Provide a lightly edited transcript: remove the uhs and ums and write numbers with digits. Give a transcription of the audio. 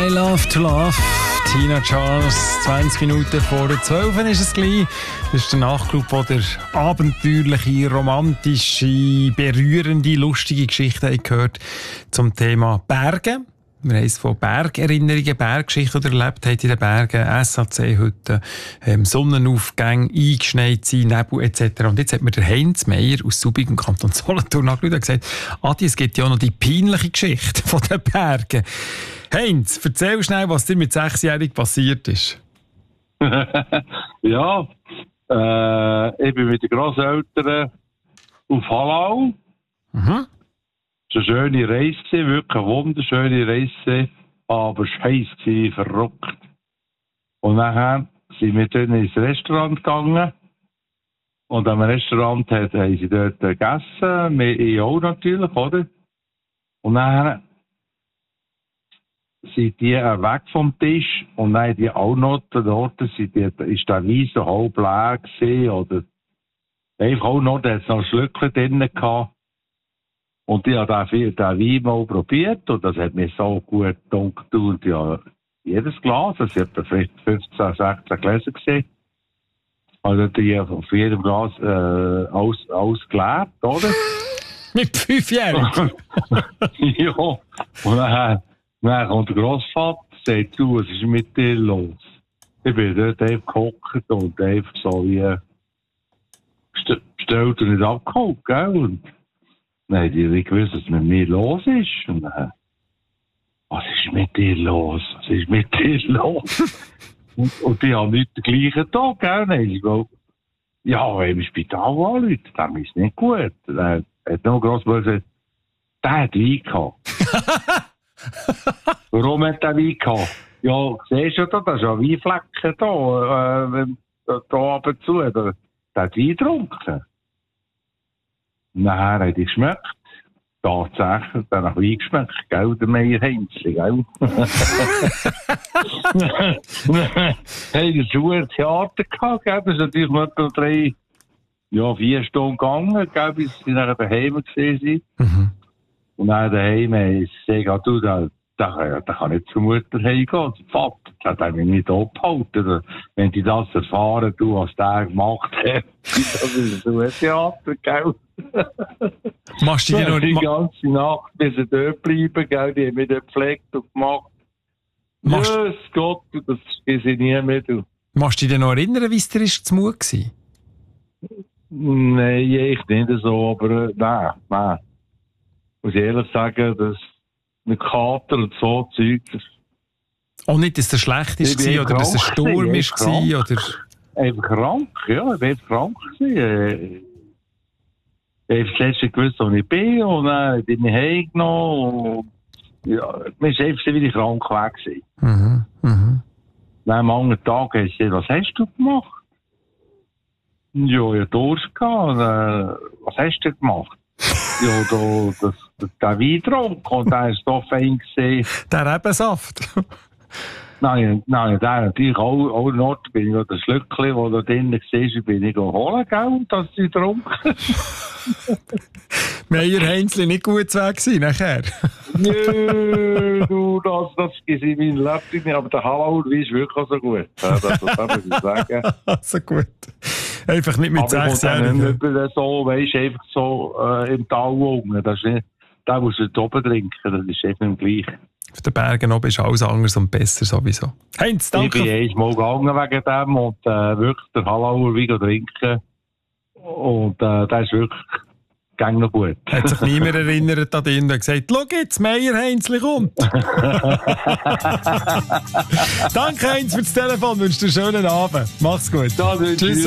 I Love to Love. Tina Charles, 20 Minuten vor 12 ist es gleich. Das ist der Nachtclub, der abenteuerliche, romantische, berührende, lustige Geschichten gehört zum Thema Berge. Wir haben es von Bergerinnerungen, Berggeschichten erlebt, haben in den Bergen, SAC-Hütten, Sonnenaufgänge, eingeschneit sein, Nebel etc. Und jetzt hat mir der Heinz Meier aus Subic im Kanton Solothurn angeschaut und gesagt, Adi, es gibt ja auch noch die peinliche Geschichte von den Bergen. Heinz, erzähl schnell, was dir mit 6-Jährigen passiert ist. Ja, ich bin mit den Grosseltern auf Hallau. Mhm. Es war eine schöne Reise, wirklich eine wunderschöne Reise, aber scheiße, verrückt. Und nachher sind wir dann ins Restaurant gegangen. Und am Restaurant haben sie dort gegessen, ich auch natürlich, oder? Und dann sind die weg vom Tisch und dann die auch noch dort, ist der Wein so halb leer gewesen, oder einfach auch noch, da hat es noch Schlückchen drin gehabt. Und ich habe den Wein mal probiert und das hat mir so gut gedacht. Und ja, jedes Glas, das hat vielleicht 15, 16 Gläser gesehen. Also die auf jedem Glas alles geleert, oder? Mit 5-Jährigen? Ja. Und dann kommt der Grossvater und sagt, du, was ist mit dir los? Ich bin dort einfach gehockt und einfach so wie bestellt und nicht abgeholt, gell? Und nein, die haben gewusst, was mit mir los ist. Und dann, was ist mit dir los? Was ist mit dir los? und die haben nicht den gleichen Tag, gell? Nein, ich glaube, ja, wenn im Spital anrufen, dann ist es nicht gut. Dann hat noch Grossmutter gesagt, der hat Wein gehabt. Warum hat der Wein gehabt? Ja, siehst du da, da ist ja Weinflecken da ab und zu. Der hat Wein getrunken. Nachher hat er geschmeckt. Tatsächlich, dann nach Wein geschmeckt, gell, der Meier Heinzli, gell? Hey, das war ein Theater gehabt, gell? Das ist natürlich noch 4 Stunden gegangen, gell, bis sie nachher daheim gesehen sind. Mhm. Und dann daheim ist sie gesagt, du, da kann nicht zur Mutter heimgehen. Der Vater, das hat mich nicht abgehalten. Wenn die das erfahren, du, was der gemacht hat, das ist so ein Theater, gell? Machst du dir noch die ganze Nacht müssen dort bleiben, gell? Die haben mich dort gepflegt und gemacht. Jesus Gott, das ist ich nie mehr. Du. Machst du dich noch erinnern, wie es dir zu Mut war? Nein, ich nicht so, aber nein. Muss ich ehrlich sagen, dass mit Kater und so Zeug. Auch nicht, dass der schlecht war oder dass er Sturm war? Oder? Einfach krank, ja. Ich war einfach krank. Ich habe das letzte gewusst, wo ich bin, und dann bin ich heimgenommen. Ja, mir ist einfach wieder krank weg gewesen. Mhm. Mhm. Dann am anderen Tag habe ich gesagt, was hast du gemacht? Ja, ich hatte Durst gehabt. Was hast du gemacht? Ja, der Wein getrunken und der ist doch fein gesehen. Der Rebensaft? Nein, der natürlich auch noch, bin ich noch das Schlückchen, das da drinnen war, bin ich holen, gell, und das sie getrunken. Meier Heinzli nicht gut weg sein nachher? Nö, du, das ist in meinem Leben nicht, aber der Hallau ist wirklich so gut. Das muss ich sagen. So gut. Einfach nicht mit 6 Jahren. Nicht so, weisst, einfach so im Tal unten. Das ist nicht, da musst du oben trinken, das ist einfach im Gleichen. Auf den Bergen oben ist alles anders und besser sowieso. Heinz, danke. Ich bin einmal gegangen wegen dem und wirklich der Hallauer Wein trinken. Und das ist wirklich gang noch gut. Hat sich niemand erinnert an den und gesagt, schau jetzt, Meier Heinzli kommt. Danke Heinz für das Telefon, wünsche dir einen schönen Abend. Mach's gut. Ja, tschüss.